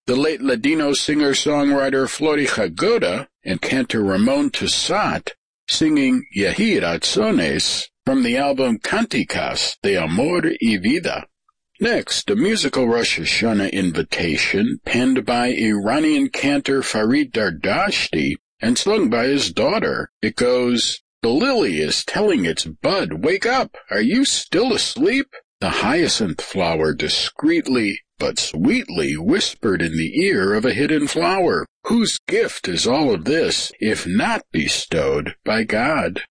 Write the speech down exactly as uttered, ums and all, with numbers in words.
The late Ladino singer-songwriter Florija Goda and cantor Ramon Tussat singing Yehirazones from the album Canticas de Amor y Vida. Next, a musical Rosh Hashanah invitation penned by Iranian cantor Farid Dardashti and sung by his daughter. It goes, "The lily is telling its bud, wake up, are you still asleep?" The hyacinth flower discreetly but sweetly whispered in the ear of a hidden flower. Whose gift is all of this, if not bestowed by God?